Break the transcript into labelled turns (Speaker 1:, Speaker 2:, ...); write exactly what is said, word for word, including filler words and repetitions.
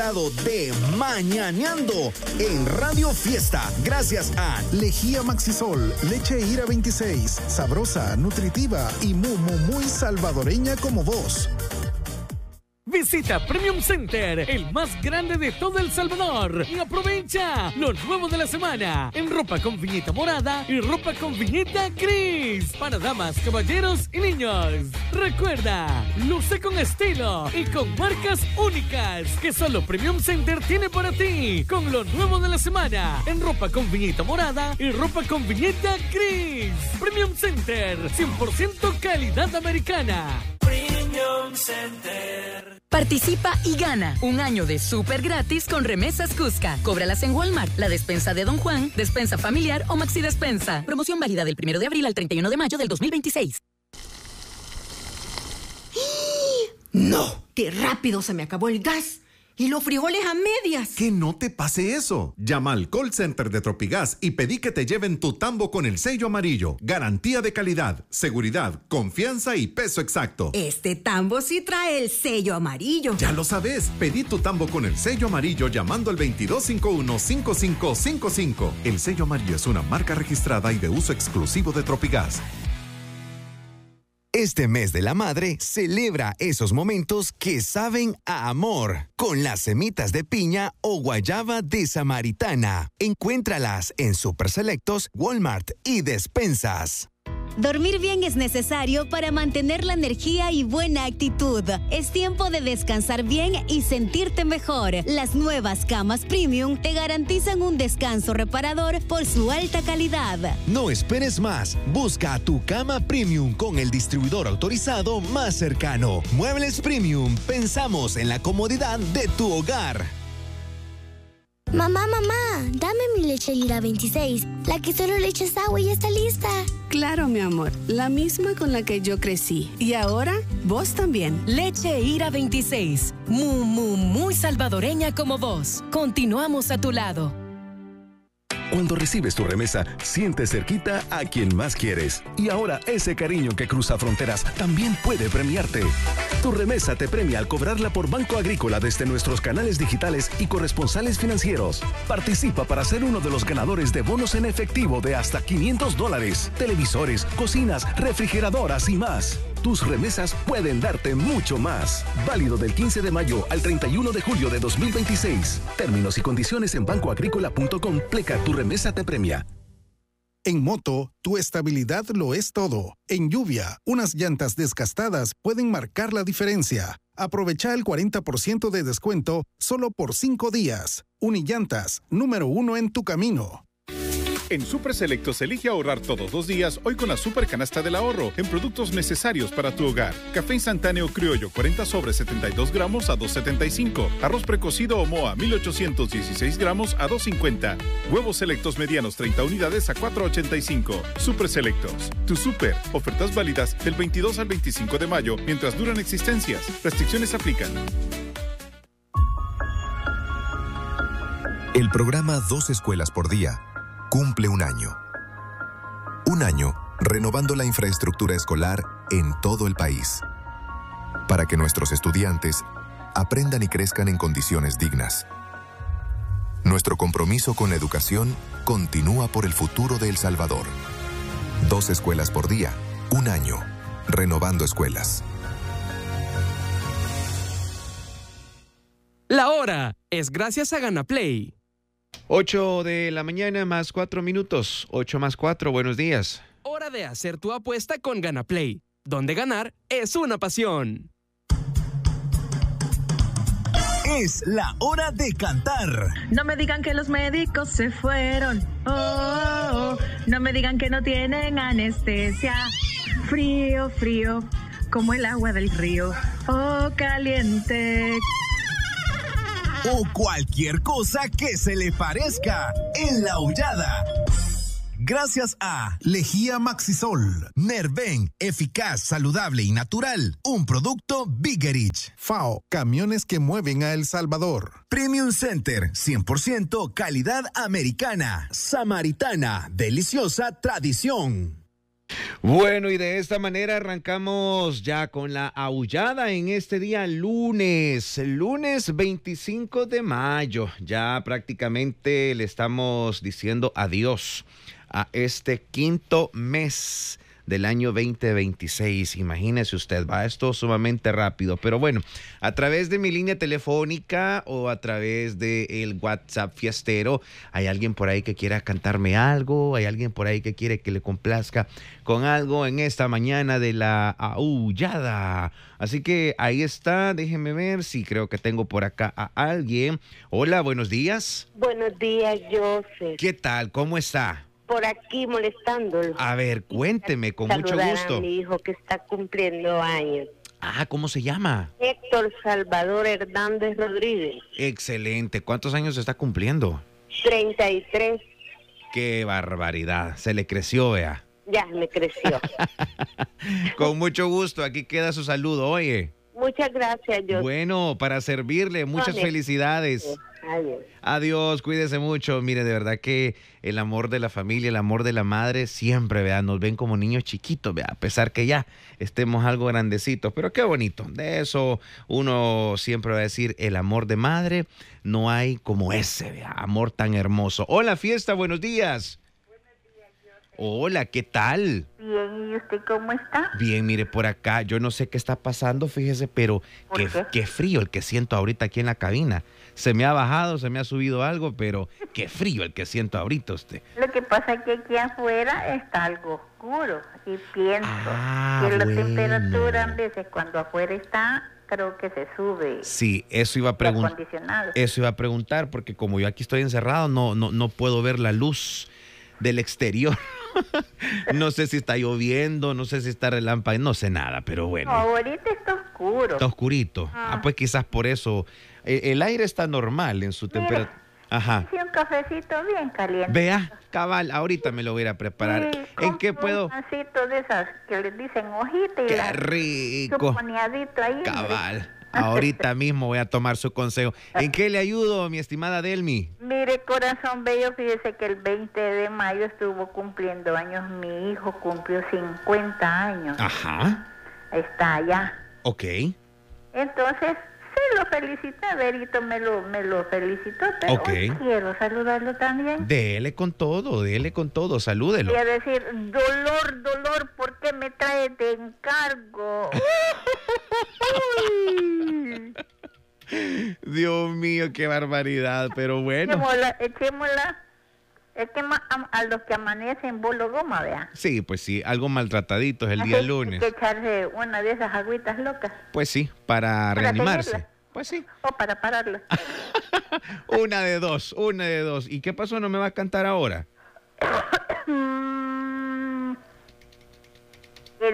Speaker 1: estado de Mañaneando en Radio Fiesta. Gracias a
Speaker 2: Lejía Maxisol, leche Ira veintiséis, sabrosa, nutritiva y muy, muy, muy salvadoreña como vos.
Speaker 3: Visita Premium Center, el más grande de todo El Salvador, y aprovecha lo nuevo de la semana en ropa con viñeta morada y ropa con viñeta gris para damas, caballeros y niños. Recuerda, luce con estilo y con marcas únicas que solo Premium Center tiene para ti, con lo nuevo de la semana en ropa con viñeta morada y ropa con viñeta gris. Premium Center, cien por ciento calidad americana.
Speaker 4: Premium Center.
Speaker 5: Participa y gana un año de súper gratis con remesas Cusca. Cóbralas en Walmart, la despensa de Don Juan, despensa familiar o Maxi Despensa. Promoción válida del primero de abril al treinta y uno de mayo del dos mil veintiséis.
Speaker 6: ¡No! ¡Qué rápido se me acabó el gas! ¡Y los frijoles a medias!
Speaker 7: Que no te pase eso. Llama al call center de Tropigas y pedí que te lleven tu tambo con el sello amarillo. Garantía de calidad, seguridad, confianza y peso exacto.
Speaker 6: Este tambo sí trae el sello amarillo.
Speaker 7: Ya lo sabes. Pedí tu tambo con el sello amarillo llamando al veintidós cincuenta y uno, cincuenta y cinco cincuenta y cinco. El sello amarillo es una marca registrada y de uso exclusivo de Tropigas.
Speaker 1: Este mes de la madre celebra esos momentos que saben a amor con las semitas de piña o guayaba de Samaritana. Encuéntralas en Super Selectos, Walmart y despensas.
Speaker 8: Dormir bien es necesario para mantener la energía y buena actitud. Es tiempo de descansar bien y sentirte mejor. Las nuevas camas Premium te garantizan un descanso reparador por su alta calidad.
Speaker 1: No esperes más. Busca tu cama Premium con el distribuidor autorizado más cercano. Muebles Premium. Pensamos en la comodidad de tu hogar.
Speaker 9: Mamá, mamá, dame mi leche Ira veintiséis, la que solo le echas agua y ya está lista.
Speaker 10: Claro, mi amor, la misma con la que yo crecí. Y ahora, vos también.
Speaker 5: Leche Ira veintiséis, muy, muy, muy salvadoreña como vos. Continuamos a tu lado.
Speaker 11: Cuando recibes tu remesa, sientes cerquita a quien más quieres. Y ahora ese cariño que cruza fronteras también puede premiarte. Tu remesa te premia al cobrarla por Banco Agrícola desde nuestros canales digitales y corresponsales financieros. Participa para ser uno de los ganadores de bonos en efectivo de hasta quinientos dólares, televisores, cocinas, refrigeradoras y más. Tus remesas pueden darte mucho más. Válido del quince de mayo al treinta y uno de julio de dos mil veintiséis. Términos y condiciones en banco agrícola punto com. Pleca, tu remesa te premia.
Speaker 2: En moto, tu estabilidad lo es todo. En lluvia, unas llantas desgastadas pueden marcar la diferencia. Aprovecha el cuarenta por ciento de descuento solo por cinco días. Unillantas, número uno en tu camino.
Speaker 12: En Super Selectos elige ahorrar todos los días hoy con la Super Canasta del Ahorro en productos necesarios para tu hogar. Café instantáneo criollo cuarenta sobres setenta y dos gramos a dos setenta y cinco. Arroz precocido Omoa mil ochocientos dieciséis gramos a dos cincuenta. Huevos selectos medianos treinta unidades a cuatro ochenta y cinco. Super Selectos. Tu super. Ofertas válidas del veintidós al veinticinco de mayo mientras duran existencias. Restricciones aplican.
Speaker 13: El programa Dos Escuelas por Día cumple un año. Un año renovando la infraestructura escolar en todo el país, para que nuestros estudiantes aprendan y crezcan en condiciones dignas. Nuestro compromiso con la educación continúa por el futuro de El Salvador. Dos escuelas por día, un año, renovando escuelas.
Speaker 14: La hora es gracias a GanaPlay.
Speaker 15: ocho de la mañana más cuatro minutos. ocho más cuatro, buenos días.
Speaker 14: Hora de hacer tu apuesta con GanaPlay, donde ganar es una pasión.
Speaker 1: Es la hora de cantar.
Speaker 16: No me digan que los médicos se fueron. Oh, oh, oh. No me digan que no tienen anestesia. Frío, frío, como el agua del río. Oh, caliente.
Speaker 1: O cualquier cosa que se le parezca en la aullada. Gracias a
Speaker 2: Lejía Maxisol.
Speaker 1: Nerven, eficaz, saludable y natural. Un producto Biggerich.
Speaker 2: FAO, camiones que mueven a El Salvador.
Speaker 1: Premium Center, cien por ciento calidad americana. Samaritana, deliciosa tradición.
Speaker 15: Bueno, y de esta manera arrancamos ya con la aullada en este día lunes, lunes veinticinco de mayo. Ya prácticamente le estamos diciendo adiós a este quinto mes del año veinte veintiséis. Imagínese usted, va esto sumamente rápido. Pero bueno, a través de mi línea telefónica o a través del WhatsApp fiestero, hay alguien por ahí que quiera cantarme algo, hay alguien por ahí que quiere que le complazca con algo en esta mañana de la aullada. Así que ahí está, déjenme ver si creo que tengo por acá a alguien. Hola, buenos días.
Speaker 17: Buenos días, Joseph.
Speaker 15: ¿Qué tal? ¿Cómo está?
Speaker 17: Por aquí molestándolo.
Speaker 15: A ver, cuénteme, con mucho
Speaker 17: Saludar
Speaker 15: gusto.
Speaker 17: a mi hijo que está cumpliendo años.
Speaker 15: Ah, ¿cómo se llama?
Speaker 17: Héctor Salvador Hernández Rodríguez.
Speaker 15: Excelente. ¿Cuántos años está cumpliendo?
Speaker 17: treinta y tres.
Speaker 15: Qué barbaridad. Se le creció, vea.
Speaker 17: Ya, me creció.
Speaker 15: Con mucho gusto. Aquí queda su saludo, oye.
Speaker 17: Muchas gracias, Joseph.
Speaker 15: Bueno, para servirle, muchas
Speaker 17: Vale.
Speaker 15: felicidades.
Speaker 17: Adiós.
Speaker 15: Adiós, cuídese mucho. Mire, de verdad que el amor de la familia, el amor de la madre, siempre, vea, nos ven como niños chiquitos, vea, a pesar que ya estemos algo grandecitos. Pero qué bonito. De eso uno siempre va a decir, el amor de madre, no hay como ese, vea, amor tan hermoso. Hola, fiesta, buenos días. Hola, ¿qué tal?
Speaker 18: Bien, ¿y usted cómo está?
Speaker 15: Bien, mire, por acá, yo no sé qué está pasando, fíjese, pero qué,
Speaker 18: qué?
Speaker 15: qué frío el que siento ahorita aquí en la cabina. Se me ha bajado, se me ha subido algo, pero qué frío el que siento ahorita usted.
Speaker 18: Lo que pasa es que aquí afuera está algo oscuro y pienso
Speaker 15: Ah,
Speaker 18: que la
Speaker 15: bueno.
Speaker 18: temperatura a veces cuando afuera está, creo que se sube.
Speaker 15: Sí, eso iba a preguntar.
Speaker 18: Acondicionado.
Speaker 15: Eso iba a preguntar, porque como yo aquí estoy encerrado, no, no, no puedo ver la luz del exterior. No sé si está lloviendo, no sé si está relámpago, no sé nada, pero bueno.
Speaker 18: No, ahorita está oscuro.
Speaker 15: Está oscurito. Ah, pues quizás por eso. El, el aire está normal en su temperatura. Ajá.
Speaker 18: Sí, un cafecito bien caliente.
Speaker 15: Vea, cabal, ahorita me lo voy a ir a preparar.
Speaker 18: Sí,
Speaker 15: ¿En qué
Speaker 18: un
Speaker 15: puedo?
Speaker 18: pancito de esas que les dicen hojita y
Speaker 15: Qué
Speaker 18: la-
Speaker 15: rico.
Speaker 18: su poniadito ahí.
Speaker 15: Cabal. Ahorita mismo voy a tomar su consejo. ¿En qué le ayudo, mi estimada Delmi?
Speaker 18: Mire, corazón bello, fíjese que el veinte de mayo estuvo cumpliendo años. Mi hijo cumplió cincuenta años.
Speaker 15: Ajá.
Speaker 18: Está allá.
Speaker 15: Ok.
Speaker 18: Entonces, sí lo felicité, Berito me lo, me lo felicitó, pero
Speaker 15: Ok.
Speaker 18: hoy quiero saludarlo también.
Speaker 15: Dele con todo, dele con todo, salúdelo.
Speaker 18: Y a decir, dolor, dolor, ¿por qué me traes de encargo?
Speaker 15: Dios mío, qué barbaridad, pero bueno.
Speaker 18: Echémosla, echémosla. Es que ma- a, a los que amanecen bolo goma, vea.
Speaker 15: Sí, pues sí, algo maltrataditos el día
Speaker 18: Así
Speaker 15: lunes.
Speaker 18: Hay que echarse una de esas agüitas locas.
Speaker 15: Pues sí, para
Speaker 18: Para
Speaker 15: reanimarse.
Speaker 18: seguirla.
Speaker 15: Pues sí.
Speaker 18: O para pararla.
Speaker 15: Una de dos, una de dos. ¿Y qué pasó? ¿No me va a cantar ahora?